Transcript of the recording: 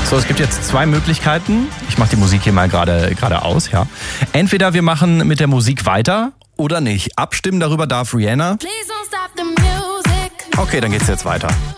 So, es gibt jetzt zwei Möglichkeiten. Ich mache die Musik hier mal gerade aus, ja. Entweder wir machen mit der Musik weiter oder nicht. Abstimmen darüber darf Rihanna. Okay, dann geht's jetzt weiter.